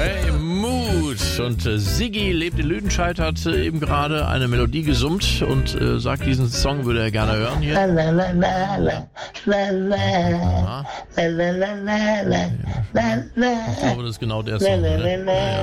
Hey, Mut. Und Siggi lebt in Lüdenscheid, hat eben gerade eine Melodie gesummt und sagt, diesen Song würde er gerne hören hier. La la la la la la la la la la la la la. Ich glaube, das ist genau der Song. Ne? Ja.